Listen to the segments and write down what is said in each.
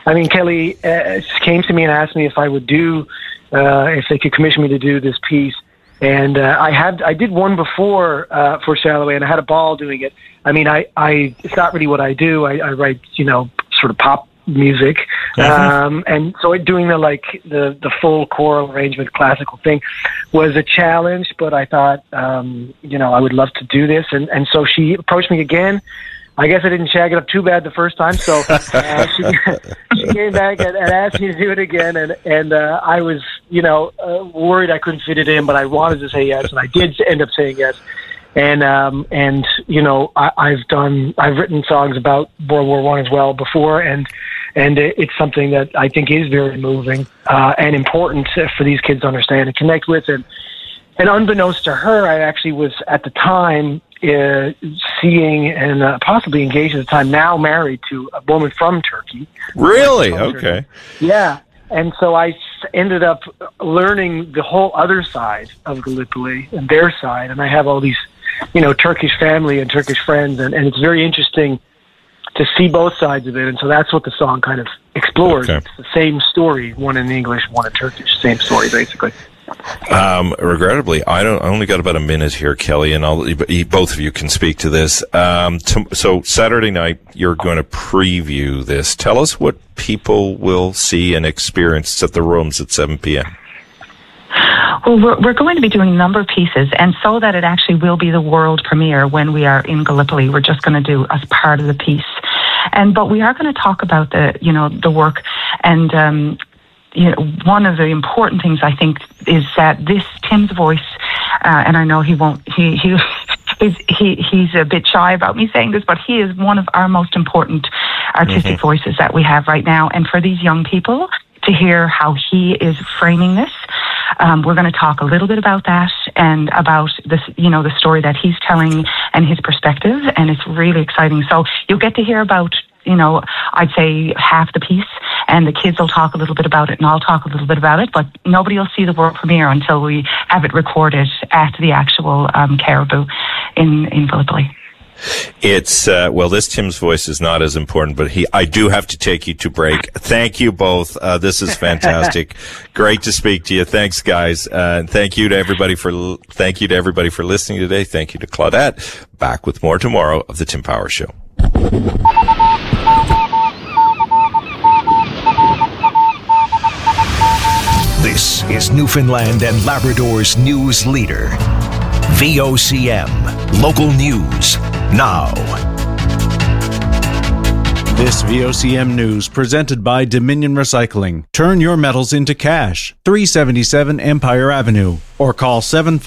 I mean, Kelly came to me and asked me if I would if they could commission me to do this piece. And I did one before for Shallow, and I had a ball doing it. I mean, it's not really what I do. I write, sort of pop music, and so doing the full choral arrangement, classical thing, was a challenge. But I thought, I would love to do this, and so she approached me again. I guess I didn't shag it up too bad the first time, so she came back and asked me to do it again, and I was, worried I couldn't fit it in, but I wanted to say yes, and I did end up saying yes. And I've written songs about World War I as well before, and it's something that I think is very moving and important for these kids to understand and connect with. And unbeknownst to her, I actually was at the time seeing and possibly engaged at the time, now married to a woman from Turkey. Really? Okay. Yeah. And so I ended up learning the whole other side of Gallipoli and their side. And I have all these, Turkish family and Turkish friends. And it's very interesting to see both sides of it. And so that's what the song kind of explores. Okay. It's the same story, one in English, one in Turkish. Same story, basically. Regrettably, I only got about a minute here, Kelly, and both of you can speak to this. So Saturday night, you're going to preview this. Tell us what people will see and experience at the Rooms at 7 p.m. Well, we're going to be doing a number of pieces, and so that it actually will be the world premiere when we are in Gallipoli, we're just going to do as part of the piece. But we are going to talk about the work and. One of the important things I think is that this Tim's voice, and I know he won't. He's a bit shy about me saying this, but he is one of our most important artistic voices that we have right now. And for these young people to hear how he is framing this, we're going to talk a little bit about that and about this, the story that he's telling and his perspective, and it's really exciting. So you'll get to hear about. I'd say half the piece, and the kids will talk a little bit about it, and I'll talk a little bit about it, but nobody will see the world premiere until we have it recorded at the actual Caribou in Gallipoli. It's, this Tim's voice is not as important, but I do have to take you to break. Thank you both. This is fantastic. Great to speak to you. Thanks, guys. And thank you to everybody for listening today. Thank you to Claudette. Back with more tomorrow of the Tim Power Show. This is Newfoundland and Labrador's news leader. VOCM. Local news. Now. This VOCM news presented by Dominion Recycling. Turn your metals into cash. 377 Empire Avenue. Or call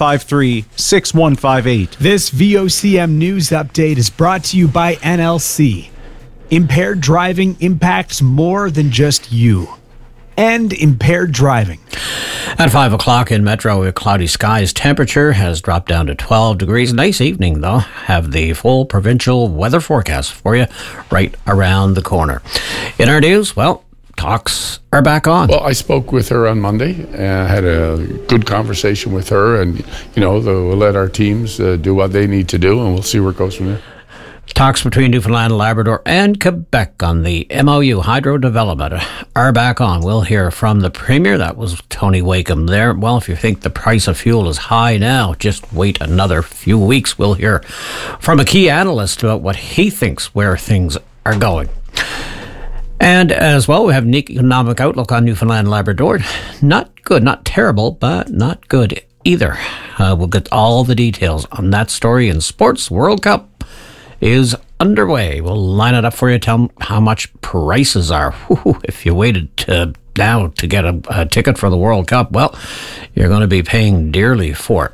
753-6158. This VOCM news update is brought to you by NLC. Impaired driving impacts more than just you. And impaired driving. At 5 o'clock in Metro with cloudy skies, temperature has dropped down to 12 degrees. Nice evening, though. Have the full provincial weather forecast for you right around the corner. In our news, talks are back on. Well, I spoke with her on Monday and had a good conversation with her, and, we'll let our teams do what they need to do, and we'll see where it goes from there. Talks between Newfoundland, Labrador and Quebec on the MOU hydro development are back on. We'll hear from the Premier. That was Tony Wakeham there. Well, if you think the price of fuel is high now, just wait another few weeks. We'll hear from a key analyst about what he thinks where things are going. And as well, we have an economic outlook on Newfoundland and Labrador. Not good, not terrible, but not good either. We'll get all the details on that story in Sports. World Cup is underway. We'll line it up for you, tell how much prices are. If you waited now to get a ticket for the World Cup, you're going to be paying dearly for it.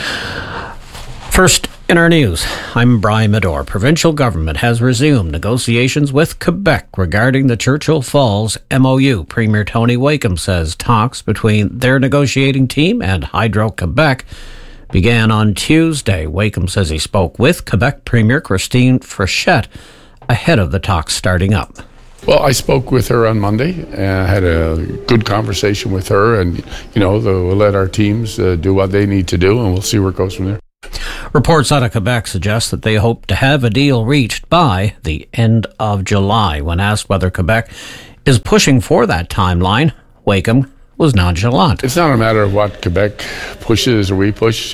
First, in our news, I'm Brian Medor. Provincial government has resumed negotiations with Quebec regarding the Churchill Falls MOU. Premier Tony Wakeham says talks between their negotiating team and Hydro-Quebec began on Tuesday. Wakeham says he spoke with Quebec Premier Christine Frechette ahead of the talks starting up. Well, I spoke with her on Monday and had a good conversation with her, and, we'll let our teams do what they need to do, and we'll see where it goes from there. Reports out of Quebec suggest that they hope to have a deal reached by the end of July. When asked whether Quebec is pushing for that timeline. Wakeham was nonchalant. It's not a matter of what Quebec pushes or we push.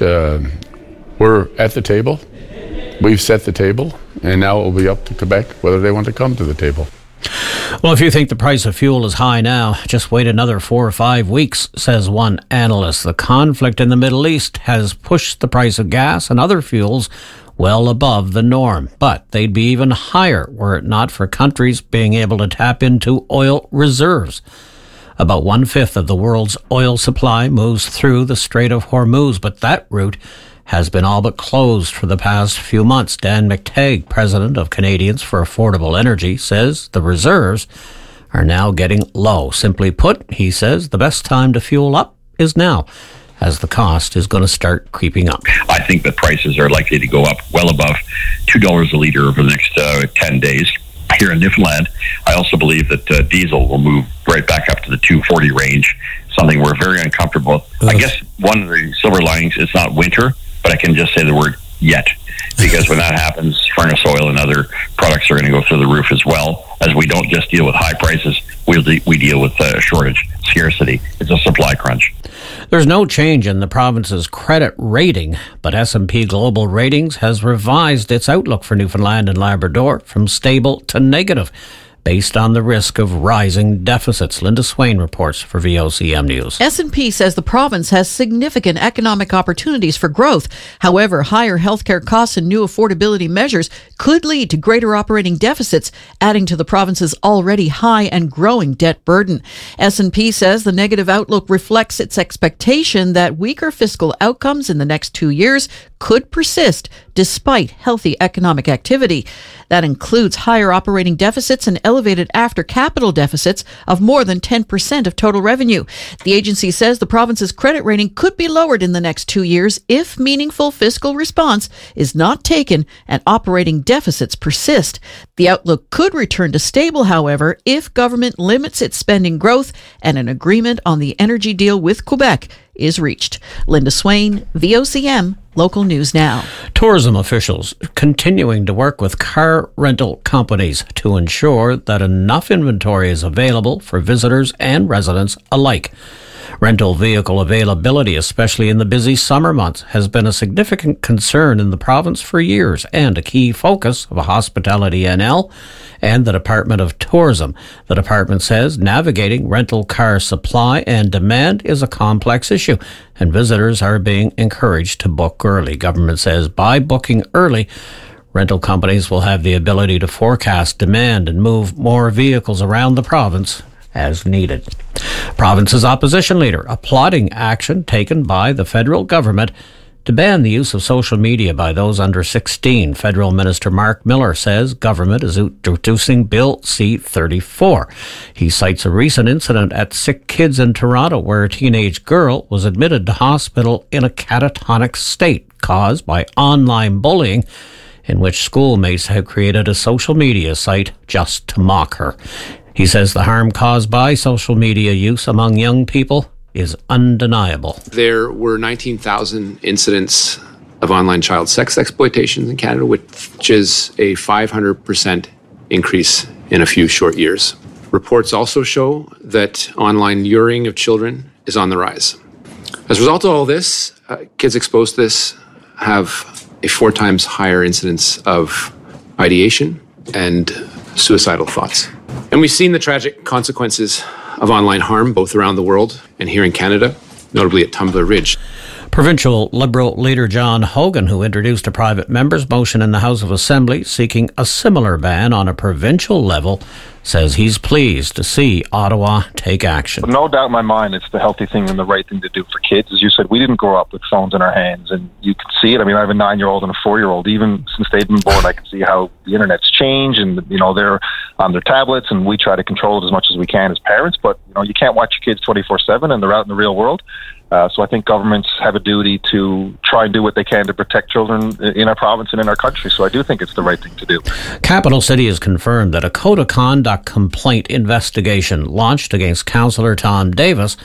We're at the table. We've set the table, and now it will be up to Quebec whether they want to come to the table. Well, if you think the price of fuel is high now, just wait another 4 or 5 weeks, says one analyst. The conflict in the Middle East has pushed the price of gas and other fuels well above the norm, but they'd be even higher were it not for countries being able to tap into oil reserves. About 1/5 of the world's oil supply moves through the Strait of Hormuz, but that route has been all but closed for the past few months. Dan McTagg, president of Canadians for Affordable Energy, says the reserves are now getting low. Simply put, he says the best time to fuel up is now, as the cost is going to start creeping up. I think that prices are likely to go up well above $2 a litre over the next 10 days. Here in Newfoundland, I also believe that diesel will move right back up to the $2.40 range, something we're very uncomfortable with. I guess one of the silver linings is not winter, but I can just say the word yet, because when that happens, furnace oil and other products are going to go through the roof as well, as we don't just deal with high prices, we deal with shortage, scarcity. It's a supply crunch. There's no change in the province's credit rating, but S&P Global Ratings has revised its outlook for Newfoundland and Labrador from stable to negative, based on the risk of rising deficits. Linda Swain reports for VOCM News. S&P says the province has significant economic opportunities for growth. However, higher healthcare costs and new affordability measures could lead to greater operating deficits, adding to the province's already high and growing debt burden. S&P says the negative outlook reflects its expectation that weaker fiscal outcomes in the next 2 years could persist despite healthy economic activity. That includes higher operating deficits and elevated after-capital deficits of more than 10% of total revenue. The agency says the province's credit rating could be lowered in the next 2 years if meaningful fiscal response is not taken and operating deficits persist. The outlook could return to stable, however, if government limits its spending growth and an agreement on the energy deal with Quebec is reached. Linda Swain, VOCM, Local News Now. Tourism officials continuing to work with car rental companies to ensure that enough inventory is available for visitors and residents alike. Rental vehicle availability, especially in the busy summer months, has been a significant concern in the province for years and a key focus of Hospitality NL and the Department of Tourism. The department says navigating rental car supply and demand is a complex issue, and visitors are being encouraged to book early. Government says by booking early, rental companies will have the ability to forecast demand and move more vehicles around the province as needed. Province's opposition leader applauding action taken by the federal government to ban the use of social media by those under 16. Federal Minister Mark Miller says government is introducing Bill C-34. He cites a recent incident at Sick Kids in Toronto where a teenage girl was admitted to hospital in a catatonic state caused by online bullying, in which schoolmates have created a social media site just to mock her. He says the harm caused by social media use among young people is undeniable. There were 19,000 incidents of online child sex exploitation in Canada, which is a 500% increase in a few short years. Reports also show that online luring of children is on the rise. As a result of all this, kids exposed to this have a 4 times higher incidence of ideation and suicidal thoughts. And we've seen the tragic consequences of online harm both around the world and here in Canada, notably at Tumbler Ridge. Provincial Liberal leader John Hogan, who introduced a private member's motion in the House of Assembly seeking a similar ban on a provincial level, says he's pleased to see Ottawa take action. No doubt in my mind it's the healthy thing and the right thing to do for kids. As you said, we didn't grow up with phones in our hands, and you can see it. I mean, I have a 9-year-old and a 4-year-old. Even since they've been born, I can see how the internet's changed, and they're on their tablets, and we try to control it as much as we can as parents. But you can't watch your kids 24/7, and they're out in the real world. So I think governments have a duty to try and do what they can to protect children in our province and in our country. So I do think it's the right thing to do. Capital City has confirmed that a code of conduct complaint investigation launched against Councillor Tom Davis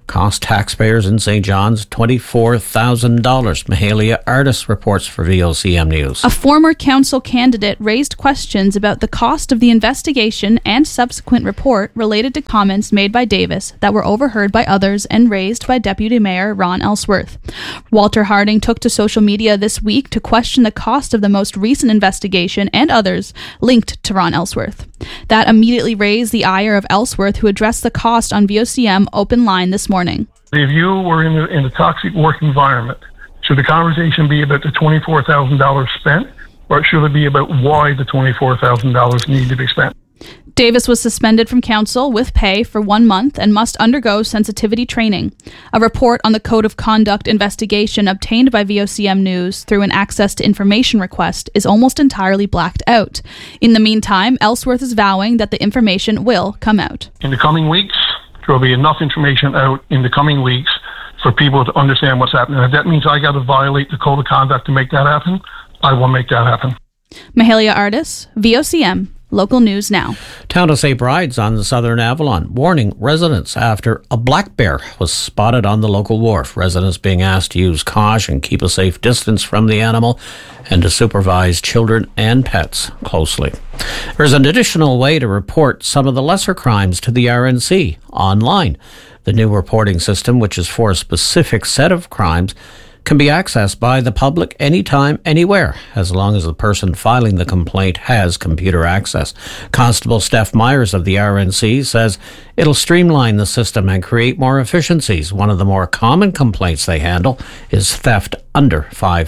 cost taxpayers in St. John's $24,000. Mahalia Artis reports for VOCM News. A former council candidate raised questions about the cost of the investigation and subsequent report related to comments made by Davis that were overheard by others and raised by Deputy Mayor Ron Ellsworth. Walter Harding took to social media this week to question the cost of the most recent investigation and others linked to Ron Ellsworth. That immediately raised the ire of Ellsworth, who addressed the cost on VOCM Open Line this morning. If you were in a toxic work environment, should the conversation be about the $24,000 spent, or should it be about why the $24,000 need to be spent? Davis was suspended from council with pay for 1 month and must undergo sensitivity training. A report on the Code of Conduct investigation obtained by VOCM News through an access to information request is almost entirely blacked out. In the meantime, Ellsworth is vowing that the information will come out. In the coming weeks, there will be enough information out in the coming weeks for people to understand what's happening. If that means I got to violate the Code of Conduct to make that happen, I will make that happen. Mahalia Artis, VOCM. Local news now. Town of St. Bride's on the Southern Avalon warning residents after a black bear was spotted on the local wharf. Residents being asked to use caution, keep a safe distance from the animal, and to supervise children and pets closely. There's an additional way to report some of the lesser crimes to the RNC online. The new reporting system, which is for a specific set of crimes, can be accessed by the public anytime, anywhere, as long as the person filing the complaint has computer access. Constable Steph Myers of the RNC says it'll streamline the system and create more efficiencies. One of the more common complaints they handle is theft under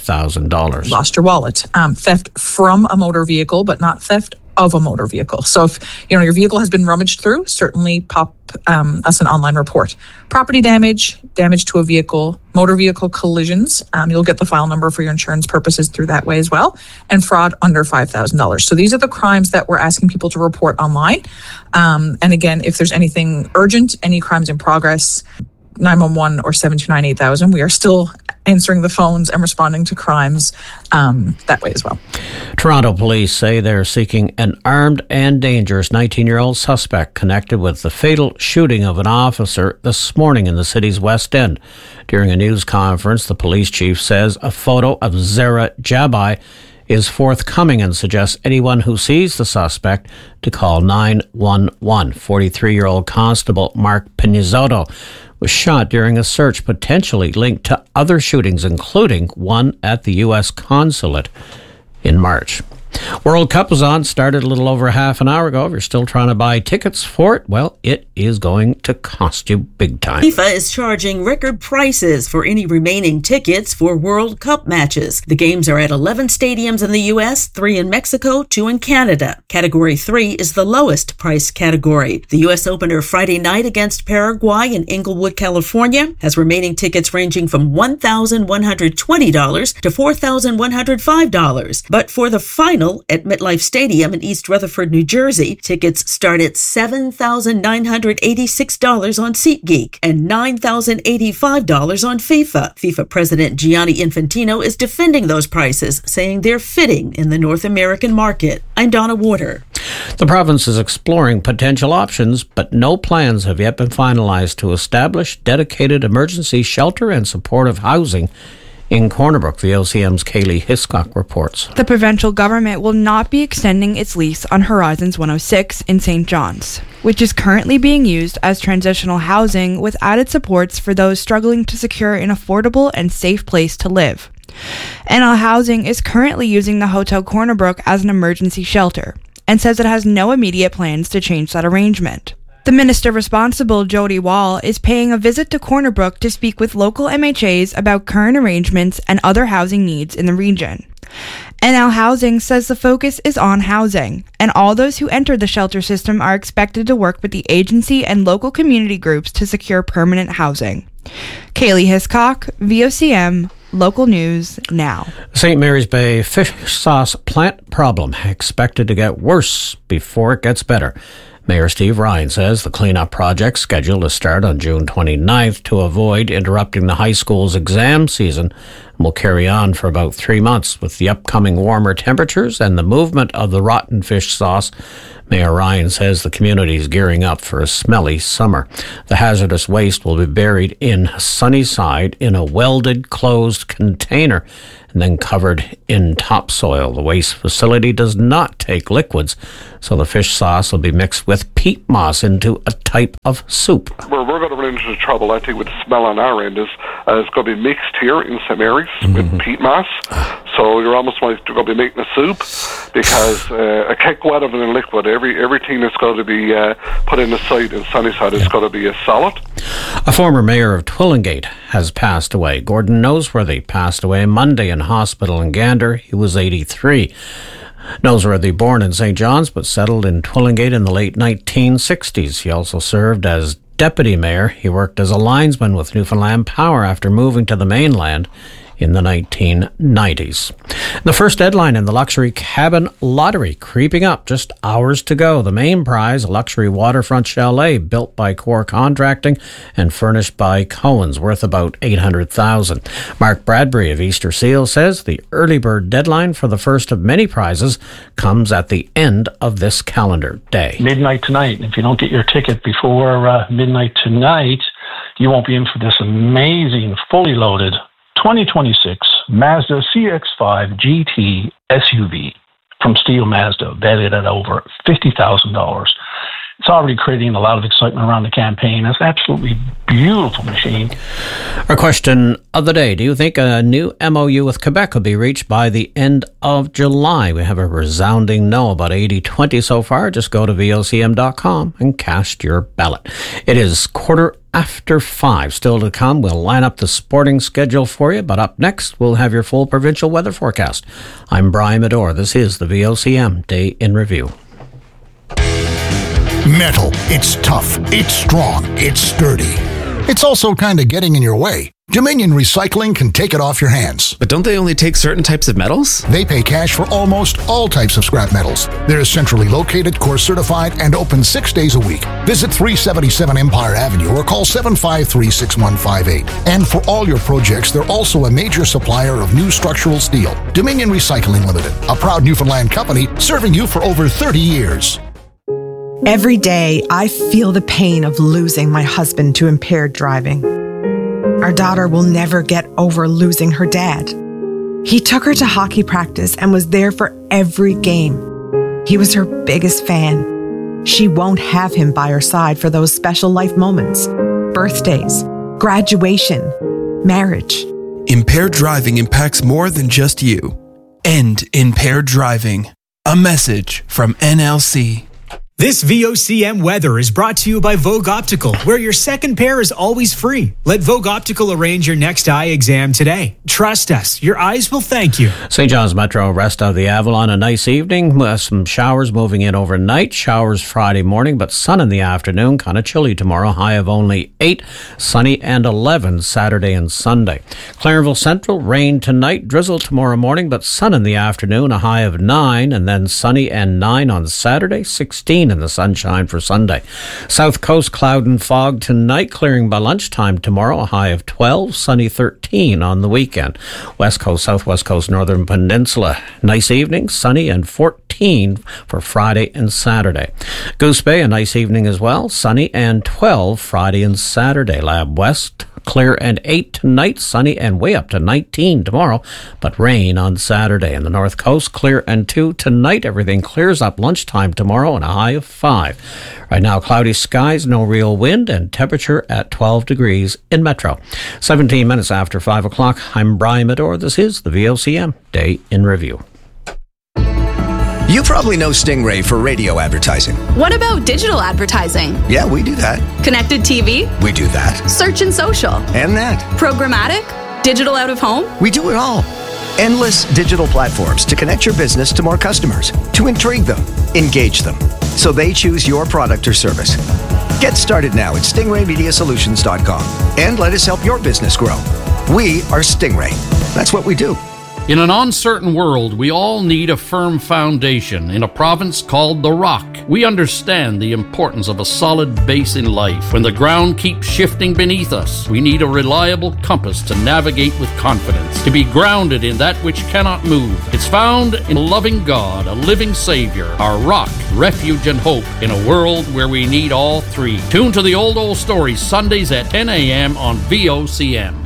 $5,000. Lost your wallet. Theft from a motor vehicle, but not theft of a motor vehicle. So if your vehicle has been rummaged through, certainly pop us an online report. Property damage to a vehicle, motor vehicle collisions, you'll get the file number for your insurance purposes through that way as well, and fraud under $5,000. So these are the crimes that we're asking people to report online. And again, if there's anything urgent, any crimes in progress, 911 or 729-8000, we are still answering the phones and responding to crimes that way as well. Toronto police say they're seeking an armed and dangerous 19-year-old suspect connected with the fatal shooting of an officer this morning in the city's West End. During a news conference, the police chief says a photo of Zara Jabai is forthcoming and suggests anyone who sees the suspect to call 911. 43-year-old Constable Mark Pinizzotto was shot during a search potentially linked to other shootings, including one at the U.S. consulate in March. World Cup was on, started a little over half an hour ago. If you're still trying to buy tickets for it, well, it is going to cost you big time. FIFA is charging record prices for any remaining tickets for World Cup matches. The games are at 11 stadiums in the U.S., 3 in Mexico, 2 in Canada. Category 3 is the lowest price category. The U.S. opener Friday night against Paraguay in Inglewood, California, has remaining tickets ranging from $1,120 to $4,105. But for the final at MetLife Stadium in East Rutherford, New Jersey, tickets start at $7,986 on SeatGeek and $9,085 on FIFA. FIFA President Gianni Infantino is defending those prices, saying they're fitting in the North American market. I'm Donna Warder. The province is exploring potential options, but no plans have yet been finalized to establish dedicated emergency shelter and supportive housing in Corner Brook. VOCM's Kaylee Hiscock reports. The provincial government will not be extending its lease on Horizons 106 in St. John's, which is currently being used as transitional housing with added supports for those struggling to secure an affordable and safe place to live. NL Housing is currently using the Hotel Corner Brook as an emergency shelter and says it has no immediate plans to change that arrangement. The minister responsible, Jody Wall, is paying a visit to Corner Brook to speak with local MHAs about current arrangements and other housing needs in the region. NL Housing says the focus is on housing, and all those who enter the shelter system are expected to work with the agency and local community groups to secure permanent housing. Kaylee Hiscock, VOCM, Local News Now. St. Mary's Bay fish sauce plant problem expected to get worse before it gets better. Mayor Steve Ryan says the cleanup project, scheduled to start on June 29th to avoid interrupting the high school's exam season, will carry on for about 3 months. With the upcoming warmer temperatures and the movement of the rotten fish sauce, Mayor Ryan says the community is gearing up for a smelly summer. The hazardous waste will be buried in Sunnyside in a welded, closed container and then covered in topsoil. The waste facility does not take liquids, so the fish sauce will be mixed with peat moss into a type of soup. Where we're going to run into trouble, I think, with the smell on our end is it's going to be mixed here in St. Mary's with peat moss. So you're almost like you're going to be making a soup, because it can't go out of it in liquid. Everything that's going to be put in the site in Sunnyside is going to be a solid. A former mayor of Twillingate has passed away. Gordon Noseworthy passed away Monday in hospital in Gander. He was 83. Noseworthy, born in St. John's but settled in Twillingate in the late 1960s. He also served as deputy mayor. He worked as a linesman with Newfoundland Power after moving to the mainland in the 1990s. The first deadline in the luxury cabin lottery creeping up, just hours to go. The main prize, a luxury waterfront chalet built by Core Contracting and furnished by Cohen's, worth about $800,000. Mark Bradbury of Easter Seal says the early bird deadline for the first of many prizes comes at the end of this calendar day. Midnight tonight. If you don't get your ticket before midnight tonight, you won't be in for this amazing, fully loaded 2026 Mazda CX-5 GT SUV from Steel Mazda, valued at over $50,000. It's already creating a lot of excitement around the campaign. It's an absolutely beautiful machine. Our question of the day: do you think a new MOU with Quebec will be reached by the end of July? We have a resounding no, about 80-20 so far. Just go to vocm.com and cast your ballot. It is 5:15. Still to come, we'll line up the sporting schedule for you, but up next, we'll have your full provincial weather forecast. I'm Brian Medore. This is the VOCM Day in Review. Metal. It's tough. It's strong. It's sturdy. It's also kind of getting in your way. Dominion Recycling can take it off your hands. But don't they only take certain types of metals? They pay cash for almost all types of scrap metals. They're centrally located, course certified, and open 6 days a week. Visit 377 Empire Avenue or call 753-6158. And for all your projects, they're also a major supplier of new structural steel. Dominion Recycling Limited, a proud Newfoundland company serving you for over 30 years. Every day, I feel the pain of losing my husband to impaired driving. Our daughter will never get over losing her dad. He took her to hockey practice and was there for every game. He was her biggest fan. She won't have him by her side for those special life moments, birthdays, graduation, marriage. Impaired driving impacts more than just you. End impaired driving. A message from NLC. This VOCM weather is brought to you by Vogue Optical, where your second pair is always free. Let Vogue Optical arrange your next eye exam today. Trust us, your eyes will thank you. St. John's Metro, rest of the Avalon, a nice evening. Some showers moving in overnight. Showers Friday morning, but sun in the afternoon. Kind of chilly tomorrow. High of only 8. Sunny and 11 Saturday and Sunday. Clarenville Central, rain tonight. Drizzle tomorrow morning, but sun in the afternoon. A high of 9, and then sunny and 9 on Saturday. 16 in the sunshine for Sunday. South Coast, cloud and fog tonight, clearing by lunchtime tomorrow. A high of 12, sunny 13 on the weekend. West Coast, Southwest Coast, Northern Peninsula, nice evening, sunny and 14 for Friday and Saturday. Goose Bay, a nice evening as well, sunny and 12 Friday and Saturday. Lab West, clear and 8 tonight, sunny and way up to 19 tomorrow, but rain on Saturday. In the North Coast, clear and 2 tonight. Everything clears up lunchtime tomorrow and a high of 5. Right now, cloudy skies, no real wind, and temperature at 12 degrees in Metro. 17 minutes after 5 o'clock, I'm Brian Medore. This is the VOCM Day in Review. You probably know Stingray for radio advertising. What about digital advertising? Yeah, we do that. Connected TV? We do that. Search and social? And that. Programmatic? Digital out of home? We do it all. Endless digital platforms to connect your business to more customers, to intrigue them, engage them, so they choose your product or service. Get started now at stingraymediasolutions.com and let us help your business grow. We are Stingray. That's what we do. In an uncertain world, we all need a firm foundation in a province called the Rock. We understand the importance of a solid base in life. When the ground keeps shifting beneath us, we need a reliable compass to navigate with confidence, to be grounded in that which cannot move. It's found in a loving God, a living Savior, our rock, refuge and hope in a world where we need all three. Tune to the Old Stories Sundays at 10 a.m. on VOCM.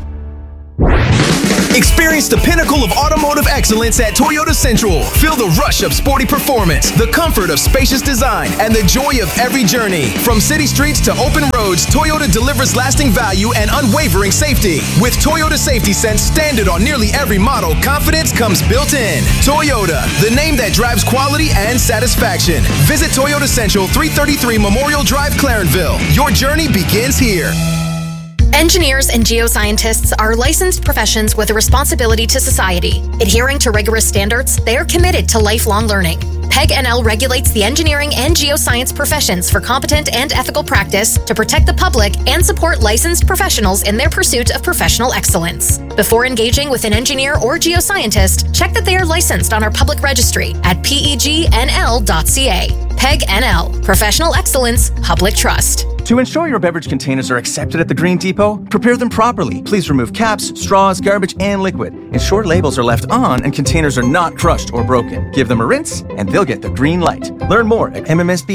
Experience the pinnacle of automotive excellence at Toyota Central. Feel the rush of sporty performance, the comfort of spacious design, and the joy of every journey. From city streets to open roads, Toyota delivers lasting value and unwavering safety. With Toyota Safety Sense standard on nearly every model, confidence comes built in. Toyota, the name that drives quality and satisfaction. Visit Toyota Central, 333 Memorial Drive, Clarenville. Your journey begins here. Engineers and geoscientists are licensed professions with a responsibility to society. Adhering to rigorous standards, they are committed to lifelong learning. PEG-NL regulates the engineering and geoscience professions for competent and ethical practice to protect the public and support licensed professionals in their pursuit of professional excellence. Before engaging with an engineer or geoscientist, check that they are licensed on our public registry at pegnl.ca. PEG-NL, Professional Excellence, Public Trust. To ensure your beverage containers are accepted at the Green Depot, prepare them properly. Please remove caps, straws, garbage, and liquid. Ensure labels are left on and containers are not crushed or broken. Give them a rinse, and they'll get the green light. Learn more at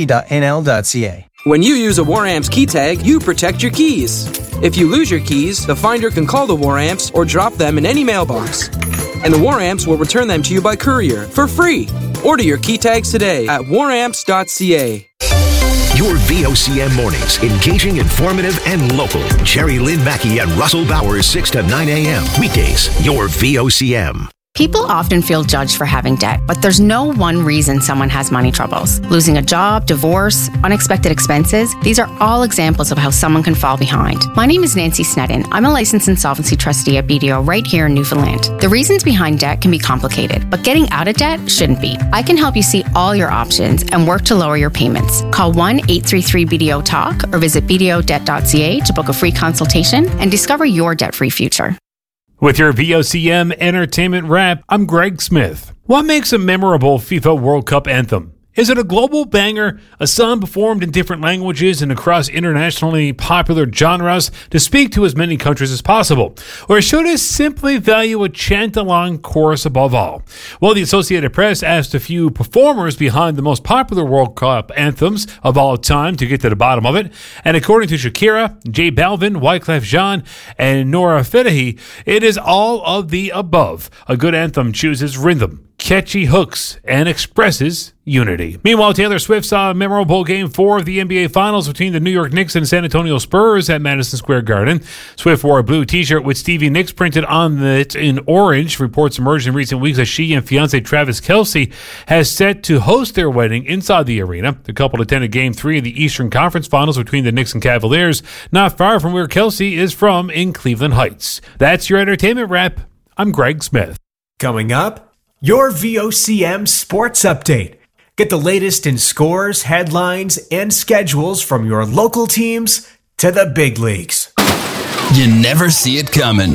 mmsb.nl.ca. When you use a Waramps key tag, you protect your keys. If you lose your keys, the finder can call the Waramps or drop them in any mailbox. And the Waramps will return them to you by courier for free. Order your key tags today at waramps.ca. Your VOCM mornings, engaging, informative, and local. Jerry Lynn Mackey and Russell Bowers, 6 to 9 a.m. Weekdays, your VOCM. People often feel judged for having debt, but there's no one reason someone has money troubles. Losing a job, divorce, unexpected expenses, these are all examples of how someone can fall behind. My name is Nancy Sneddon. I'm a licensed insolvency trustee at BDO right here in Newfoundland. The reasons behind debt can be complicated, but getting out of debt shouldn't be. I can help you see all your options and work to lower your payments. Call 1-833-BDO-TALK or visit bdodebt.ca to book a free consultation and discover your debt-free future. With your VOCM Entertainment Wrap, I'm Greg Smith. What makes a memorable FIFA World Cup anthem? Is it a global banger, a song performed in different languages and across internationally popular genres to speak to as many countries as possible? Or should it simply value a chant-along chorus above all? Well, the Associated Press asked a few performers behind the most popular World Cup anthems of all time to get to the bottom of it. And according to Shakira, J Balvin, Wyclef Jean, and Nora Fedahi, it is all of the above. A good anthem chooses rhythm, catchy hooks, and expresses unity. Meanwhile, Taylor Swift saw a memorable Game 4 of the NBA Finals between the New York Knicks and San Antonio Spurs at Madison Square Garden. Swift wore a blue t-shirt with Stevie Nicks printed on it in orange. Reports emerged in recent weeks that she and fiancé Travis Kelce has set to host their wedding inside the arena. The couple attended Game 3 of the Eastern Conference Finals between the Knicks and Cavaliers, not far from where Kelce is from in Cleveland Heights. That's your entertainment wrap. I'm Greg Smith. Coming up, your VOCM Sports Update. Get the latest in scores, headlines, and schedules from your local teams to the big leagues. You never see it coming.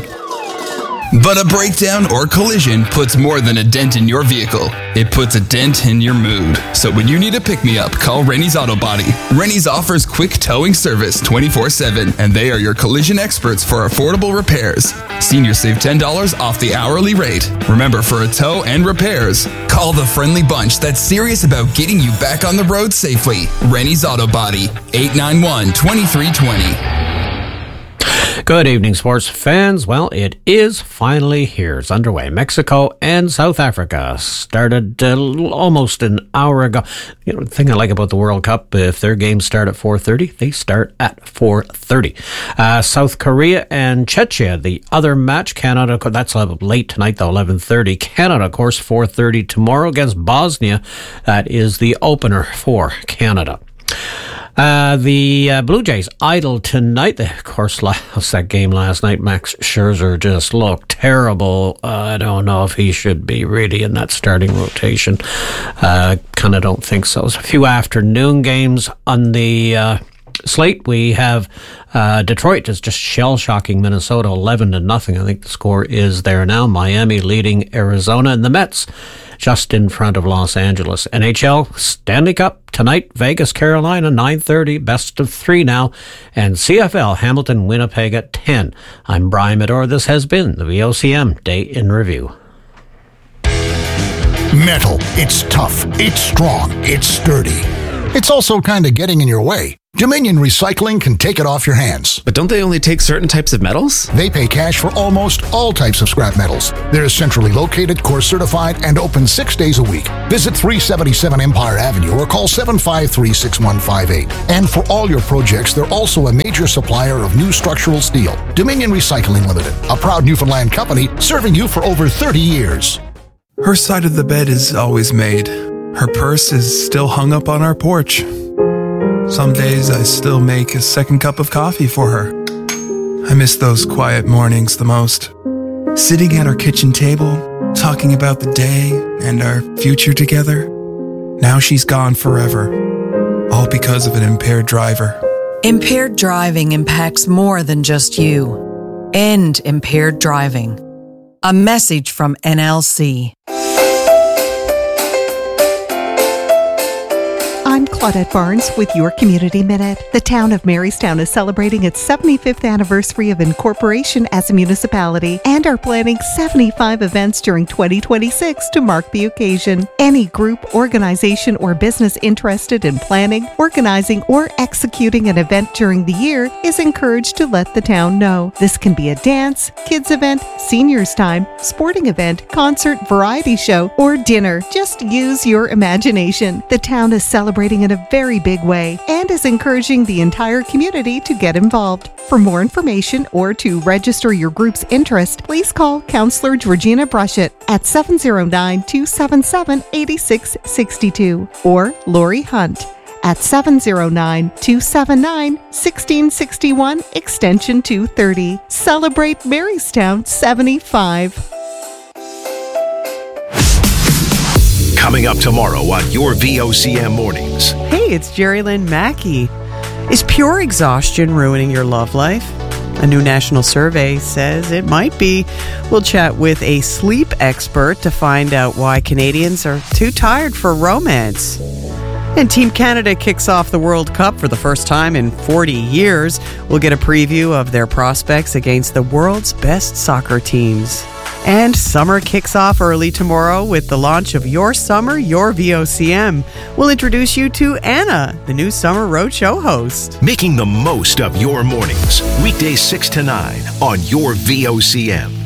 But a breakdown or collision puts more than a dent in your vehicle. It puts a dent in your mood. So when you need a pick-me-up, call Rennie's Auto Body. Rennie's offers quick towing service 24/7, and they are your collision experts for affordable repairs. Seniors save $10 off the hourly rate. Remember, for a tow and repairs, call the friendly bunch that's serious about getting you back on the road safely. Rennie's Auto Body, 891-2320. Good evening, sports fans. Well, it is finally here. It's underway. Mexico and South Africa started almost an hour ago. You know, the thing I like about the World Cup, if their games start at 4:30, they start at 4:30. South Korea and Czechia, the other match. Canada, that's late tonight, though, 11:30. Canada, of course, 4:30 tomorrow against Bosnia. That is the opener for Canada. The Blue Jays idle tonight. They, of course, lost that game last night. Max Scherzer just looked terrible. I don't know if he should be really in that starting rotation. Kind of don't think so. There's a few afternoon games on the Slate, we have Detroit is just shell-shocking Minnesota 11-0. I think the score is there now. Miami leading Arizona, and the Mets just in front of Los Angeles. NHL Stanley Cup tonight, Vegas, Carolina, 9:30, best of 3 now, and CFL Hamilton, Winnipeg at 10. I'm Brian Medor. This has been the VOCM Day in Review. Metal. It's tough. It's strong. It's sturdy. It's also kind of getting in your way. Dominion Recycling can take it off your hands. But don't they only take certain types of metals? They pay cash for almost all types of scrap metals. They're centrally located, course certified, and open 6 days a week. Visit 377 Empire Avenue or call 753-6158. And for all your projects, they're also a major supplier of new structural steel. Dominion Recycling Limited, a proud Newfoundland company serving you for over 30 years. Her side of the bed is always made. Her purse is still hung up on our porch. Some days I still make a second cup of coffee for her. I miss those quiet mornings the most. Sitting at our kitchen table, talking about the day and our future together. Now she's gone forever, all because of an impaired driver. Impaired driving impacts more than just you. End impaired driving. A message from NLC. I'm Claudette Barnes with your Community Minute. The town of Marystown is celebrating its 75th anniversary of incorporation as a municipality and are planning 75 events during 2026 to mark the occasion. Any group, organization, or business interested in planning, organizing, or executing an event during the year is encouraged to let the town know. This can be a dance, kids event, seniors time, sporting event, concert, variety show, or dinner. Just use your imagination. The town is celebrating in a very big way and is encouraging the entire community to get involved. For more information or to register your group's interest, please call Councillor Georgina Brushett at 709-277-8662 or Lori Hunt at 709-279-1661 extension 230. Celebrate Marystown 75. Coming up tomorrow on your VOCM Mornings. Hey, it's Jerry Lynn Mackey. Is pure exhaustion ruining your love life? A new national survey says it might be. We'll chat with a sleep expert to find out why Canadians are too tired for romance. And Team Canada kicks off the World Cup for the first time in 40 years. We'll get a preview of their prospects against the world's best soccer teams. And summer kicks off early tomorrow with the launch of Your Summer, Your VOCM. We'll introduce you to Anna, the new Summer Roadshow host. Making the most of your mornings. Weekdays 6 to 9 on your VOCM.